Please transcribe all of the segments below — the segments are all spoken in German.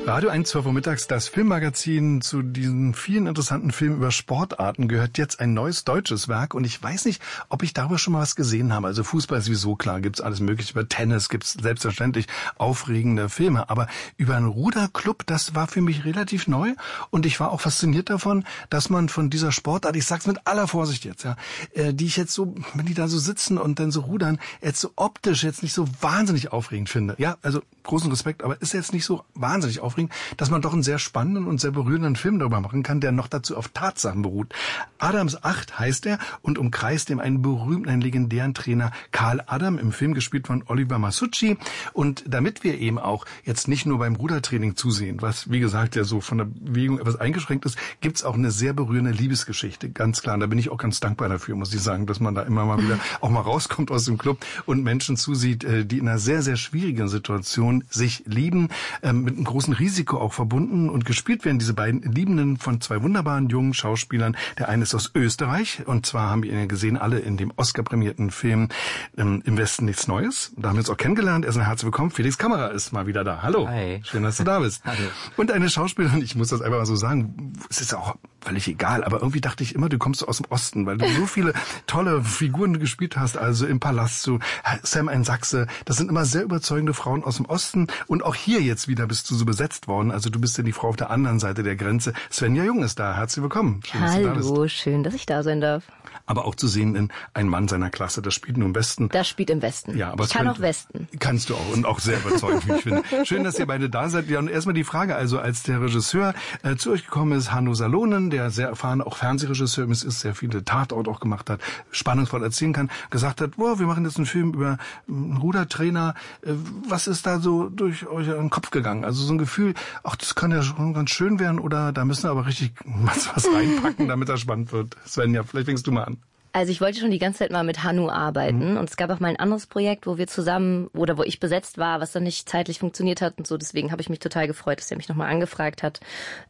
Radio 1, 12 Uhr mittags, das Filmmagazin. Zu diesen vielen interessanten Filmen über Sportarten gehört jetzt ein neues deutsches Werk. Und ich weiß nicht, ob ich darüber schon mal was gesehen habe. Also Fußball ist sowieso klar, gibt's alles mögliche. Über Tennis gibt's selbstverständlich aufregende Filme. Aber über einen Ruderclub, das war für mich relativ neu. Und ich war auch fasziniert davon, dass man von dieser Sportart, ich sag's mit aller Vorsicht jetzt, ja, die ich jetzt so, wenn die da so sitzen und dann so rudern, jetzt so optisch jetzt nicht so wahnsinnig aufregend finde. Ja, also großen Respekt, aber ist jetzt nicht so wahnsinnig aufregend, dass man doch einen sehr spannenden und sehr berührenden Film darüber machen kann, der noch dazu auf Tatsachen beruht. Adams 8 heißt er und umkreist ihm einen berühmten, einen legendären Trainer Karl Adam, im Film gespielt von Oliver Masucci. Und damit wir eben auch jetzt nicht nur beim Rudertraining zusehen, was wie gesagt ja so von der Bewegung etwas eingeschränkt ist, gibt's auch eine sehr berührende Liebesgeschichte, ganz klar. Und da bin ich auch ganz dankbar dafür, muss ich sagen, dass man da immer mal wieder auch mal rauskommt aus dem Club und Menschen zusieht, die in einer sehr, sehr schwierigen Situation sich lieben, mit einem großen Risiko auch verbunden, und gespielt werden diese beiden Liebenden von zwei wunderbaren jungen Schauspielern. Der eine ist aus Österreich, und zwar haben wir ihn gesehen, alle in dem Oscar-prämierten Film Im Westen nichts Neues. Da haben wir uns auch kennengelernt. Erstmal herzlich willkommen. Felix Kammerer ist mal wieder da. Hallo. Hi. Schön, dass du da bist. Hallo. Und eine Schauspielerin, ich muss das einfach mal so sagen, es ist auch völlig egal, aber irgendwie dachte ich immer, du kommst aus dem Osten, weil du so viele tolle Figuren gespielt hast, also im Palast, so Sam ein Sachse, das sind immer sehr überzeugende Frauen aus dem Osten, und auch hier jetzt wieder bist du so besetzt worden, also du bist ja die Frau auf der anderen Seite der Grenze. Svenja Jung ist da, herzlich willkommen. Schön, hallo, schön, dass ich da sein darf. Aber auch zu sehen in Ein Mann seiner Klasse, das spielt nur im Westen. Das spielt im Westen. Ja, aber ich kann auch Westen. Kannst du auch, und auch sehr überzeugend, wie ich finde. Schön, dass ihr beide da seid. Ja, und erstmal die Frage, also als der Regisseur zu euch gekommen ist, Hanno Salonen, der sehr erfahren auch Fernsehregisseur ist, sehr viele Tatort auch gemacht hat, spannungsvoll erzählen kann, gesagt hat, wow, wir machen jetzt einen Film über einen Rudertrainer. Was ist da so durch euch in den Kopf gegangen? Also so ein Gefühl, ach, das kann ja schon ganz schön werden, oder da müssen wir aber richtig was reinpacken, damit das spannend wird. Svenja, vielleicht fängst du mal an. Also ich wollte schon die ganze Zeit mal mit Hanno arbeiten, und es gab auch mal ein anderes Projekt, wo wir zusammen, oder wo ich besetzt war, was dann nicht zeitlich funktioniert hat und so. Deswegen habe ich mich total gefreut, dass er mich nochmal angefragt hat.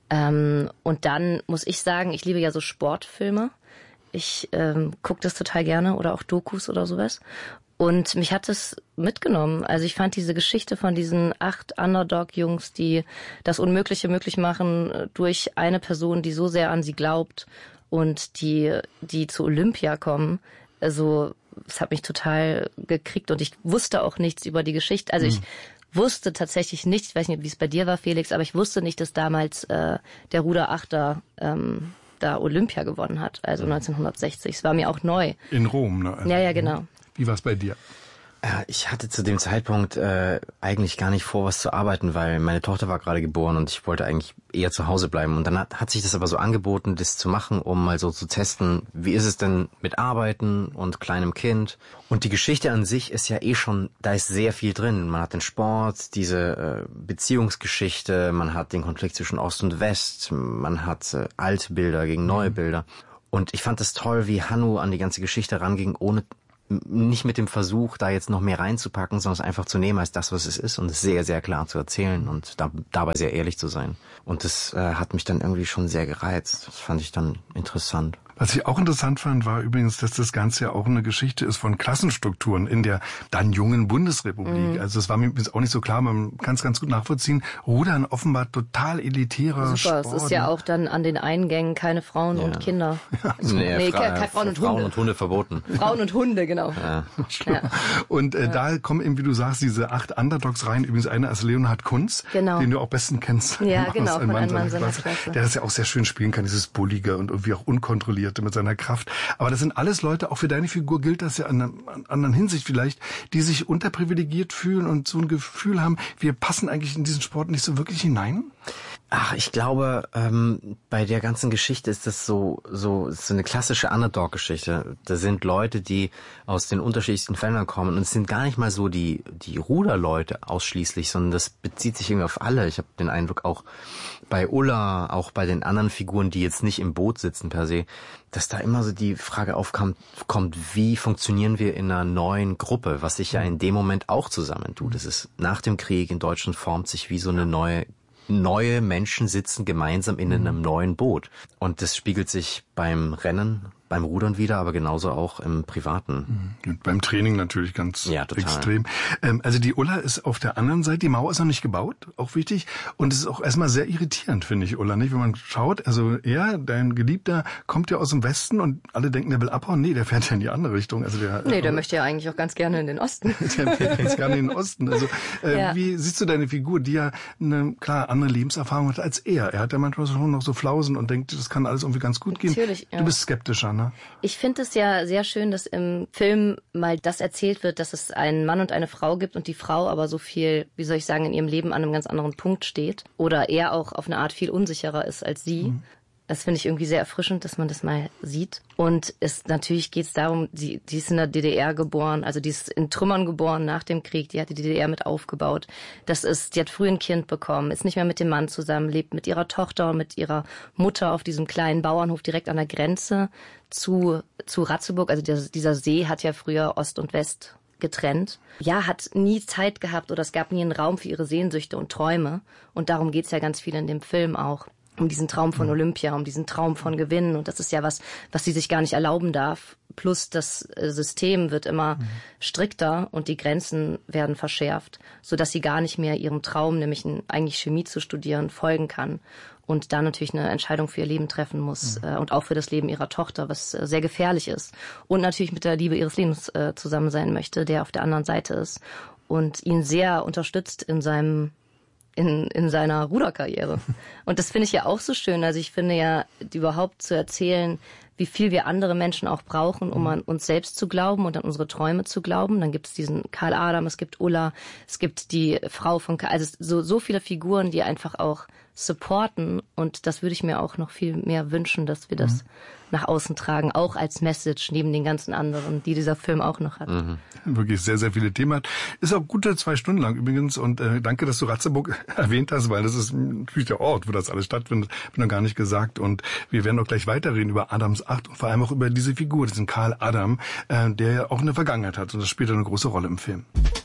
Und dann muss ich sagen, ich liebe ja so Sportfilme. Ich gucke das total gerne, oder auch Dokus oder sowas. Und mich hat es mitgenommen. Also ich fand diese Geschichte von diesen 8 Underdog-Jungs, die das Unmögliche möglich machen durch eine Person, die so sehr an sie glaubt, und die zu Olympia kommen, also es hat mich total gekriegt, und ich wusste auch nichts über die Geschichte. Also ich wusste tatsächlich nicht, ich weiß nicht, wie es bei dir war, Felix, aber ich wusste nicht, dass damals der Ruderachter da Olympia gewonnen hat, also 1960. Es war mir auch neu. In Rom, ne? Also, ja, genau. Wie war es bei dir? Ich hatte zu dem Zeitpunkt eigentlich gar nicht vor, was zu arbeiten, weil meine Tochter war gerade geboren und ich wollte eigentlich eher zu Hause bleiben. Und dann hat sich das aber so angeboten, das zu machen, um mal so zu testen, wie ist es denn mit Arbeiten und kleinem Kind. Und die Geschichte an sich ist ja schon, da ist sehr viel drin. Man hat den Sport, diese Beziehungsgeschichte, man hat den Konflikt zwischen Ost und West, man hat alte Bilder gegen neue Bilder. Und ich fand es toll, wie Hanno an die ganze Geschichte ranging, nicht mit dem Versuch, da jetzt noch mehr reinzupacken, sondern es einfach zu nehmen als das, was es ist, und es sehr, sehr klar zu erzählen und dabei sehr ehrlich zu sein. Und das hat mich dann irgendwie schon sehr gereizt. Das fand ich dann interessant. Was ich auch interessant fand, war übrigens, dass das Ganze ja auch eine Geschichte ist von Klassenstrukturen in der dann jungen Bundesrepublik. Also das war mir übrigens auch nicht so klar, man kann es ganz gut nachvollziehen. Rudern offenbar total elitärer Sport. Es ist ja auch dann an den Eingängen keine Frauen und Kinder. Ja, so. Keine Frauen und Hunde. Frauen und Hunde verboten. Frauen und Hunde, genau. Ja. Und da kommen eben, wie du sagst, diese 8 Underdogs rein. Übrigens einer ist Leonhard Kunz, den du auch besten kennst. Ja, genau, von Ein Mann seiner Klasse. Der das ja auch sehr schön spielen kann, dieses Bullige und irgendwie auch unkontrollierte mit seiner Kraft. Aber das sind alles Leute, auch für deine Figur gilt das ja in einer anderen Hinsicht vielleicht, die sich unterprivilegiert fühlen und so ein Gefühl haben, wir passen eigentlich in diesen Sport nicht so wirklich hinein? Ach, ich glaube, bei der ganzen Geschichte ist das so eine klassische Underdog-Geschichte. Da sind Leute, die aus den unterschiedlichsten Feldern kommen, und es sind gar nicht mal so die Ruderleute ausschließlich, sondern das bezieht sich irgendwie auf alle. Ich habe den Eindruck, auch bei Ulla, auch bei den anderen Figuren, die jetzt nicht im Boot sitzen per se, dass da immer so die Frage aufkommt, wie funktionieren wir in einer neuen Gruppe, was sich ja in dem Moment auch zusammentut. Das ist nach dem Krieg in Deutschland formt sich wie so eine neue Menschen sitzen gemeinsam in einem neuen Boot. Und das spiegelt sich beim Rennen, beim Rudern wieder, aber genauso auch im Privaten. Und beim Training natürlich ganz extrem. Also die Ulla ist auf der anderen Seite, die Mauer ist noch nicht gebaut, auch wichtig. Und es ist auch erstmal sehr irritierend, finde ich, Ulla, nicht? Wenn man schaut, also dein Geliebter kommt ja aus dem Westen und alle denken, der will abhauen. Nee, der fährt ja in die andere Richtung. Also der möchte ja eigentlich auch ganz gerne in den Osten. Der fährt ganz gerne in den Osten. Also wie siehst du deine Figur, die ja eine klar andere Lebenserfahrung hat als er? Er hat ja manchmal schon noch so Flausen und denkt, das kann alles irgendwie ganz gut gehen. Natürlich, ja. Du bist skeptischer, ne? Ich finde es ja sehr schön, dass im Film mal das erzählt wird, dass es einen Mann und eine Frau gibt und die Frau aber so viel, wie soll ich sagen, in ihrem Leben an einem ganz anderen Punkt steht oder er auch auf eine Art viel unsicherer ist als sie. Das finde ich irgendwie sehr erfrischend, dass man das mal sieht. Und natürlich geht es darum, die ist in der DDR geboren, also die ist in Trümmern geboren nach dem Krieg, die hat die DDR mit aufgebaut. Die hat früh ein Kind bekommen, ist nicht mehr mit dem Mann zusammen, lebt mit ihrer Tochter und mit ihrer Mutter auf diesem kleinen Bauernhof direkt an der Grenze zu Ratzeburg. Also dieser See hat ja früher Ost und West getrennt. Ja, hat nie Zeit gehabt oder es gab nie einen Raum für ihre Sehnsüchte und Träume. Und darum geht es ja ganz viel in dem Film auch. Um diesen Traum von Olympia, um diesen Traum von Gewinnen. Und das ist ja was sie sich gar nicht erlauben darf. Plus das System wird immer strikter und die Grenzen werden verschärft, sodass sie gar nicht mehr ihrem Traum, nämlich eigentlich Chemie zu studieren, folgen kann. Und da natürlich eine Entscheidung für ihr Leben treffen muss und auch für das Leben ihrer Tochter, was sehr gefährlich ist. Und natürlich mit der Liebe ihres Lebens zusammen sein möchte, der auf der anderen Seite ist und ihn sehr unterstützt in seiner Ruderkarriere. Und das finde ich ja auch so schön. Also ich finde ja, überhaupt zu erzählen, wie viel wir andere Menschen auch brauchen, um an uns selbst zu glauben und an unsere Träume zu glauben. Dann gibt es diesen Karl Adam, es gibt Ulla, es gibt die Frau von Karl, also so viele Figuren, die einfach auch supporten. Und das würde ich mir auch noch viel mehr wünschen, dass wir das nach außen tragen, auch als Message neben den ganzen anderen, die dieser Film auch noch hat. Wirklich sehr, sehr viele Themen hat. Ist auch gute 2 Stunden lang übrigens und danke, dass du Ratzeburg erwähnt hast, weil das ist natürlich der Ort, wo das alles stattfindet. Bin noch gar nicht gesagt und wir werden auch gleich weiterreden über Adams 8 und vor allem auch über diese Figur, diesen Karl Adam, der ja auch eine Vergangenheit hat und das spielt eine große Rolle im Film.